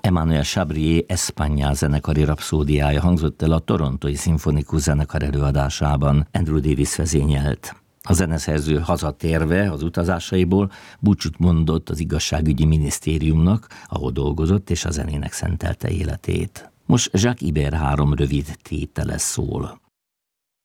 Emmanuel Chabrier España zenekari rapszódiája hangzott el a Torontói Szimfonikus Zenekar előadásában, Andrew Davis vezényelt. A zeneszerző hazatérve az utazásaiból búcsút mondott az igazságügyi minisztériumnak, ahol dolgozott, és a zenének szentelte életét. Most Jacques Ibert 3 rövid tétele szól.